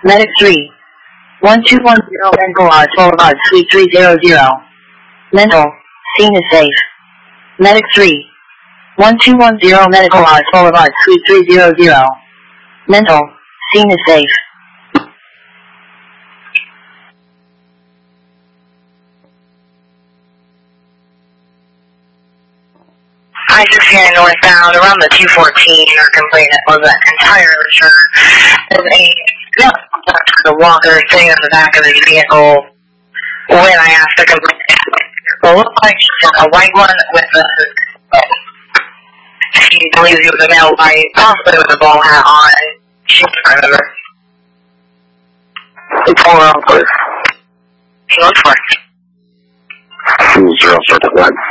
Medic 3. 1210 Mental Arts Boulevard, Suite 300. Mental. Scene is safe. Medic 3. 1210 Medical Arts Boulevard, Suite 300. Mental. Scene is safe. I just here northbound around the 214 or complete it wasn't entirely sure. There's the walker sitting in the back of his vehicle when I asked to complete it. It looked like a white one with a, she believes he was a male white, possibly with a ball hat on. She can't remember. It's all around, please. He looks for it. 0 start to 1.